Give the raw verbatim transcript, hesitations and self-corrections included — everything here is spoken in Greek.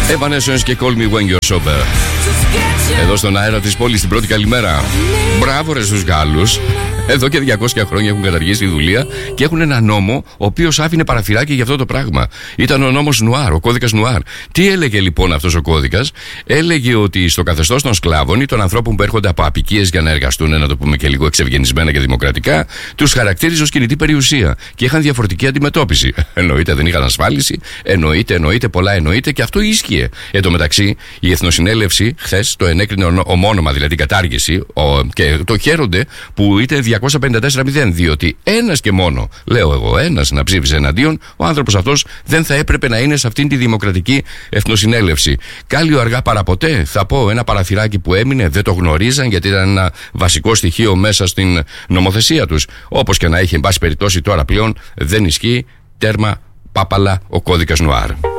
Evanescence και Call Me When You're Sober. Εδώ στον αέρα της πόλης την πρώτη καλημέρα. Μπράβο ρε στους Γάλλους. Εδώ και διακόσια χρόνια έχουν καταργήσει τη δουλεία και έχουν ένα νόμο ο οποίος άφηνε παραθυράκι για αυτό το πράγμα. Ήταν ο νόμος Νουάρ, ο κώδικας Νουάρ. Τι έλεγε λοιπόν αυτός ο κώδικας? Έλεγε ότι στο καθεστώς των σκλάβων ή των ανθρώπων που έρχονται από αποικίες για να εργαστούν, να το πούμε και λίγο εξευγενισμένα και δημοκρατικά, τους χαρακτήριζε ως κινητή περιουσία και είχαν διαφορετική αντιμετώπιση. Εννοείται δεν είχαν ασφάλιση, εννοείται, εννοείται, πολλά εννοείται και αυτό ίσχυε. Εν τω μεταξύ, η Εθνοσυνέλευση χθες το ενέκρινε ομόνομα, δηλαδή κατάργηση, ο, και το χαίρονται που είτε διακόσια πενήντα τέσσερα μηδέν, διότι ένας και μόνο, λέω εγώ, ένας να ψήφιζε εναντίον, ο άνθρωπος αυτός δεν θα έπρεπε να είναι σε αυτήν τη δημοκρατική Εθνοσυνέλευση. Κάλλιο αργά παρά ποτέ, θα πω, ένα παραθυράκι που έμεινε, δεν το γνωρίζαν γιατί ήταν ένα βασικό στοιχείο μέσα στην νομοθεσία τους. Όπως και να έχει, εν πάση περιπτώσει, τώρα πλέον δεν ισχύει, τέρμα, πάπαλα ο κώδικας Νουάρ.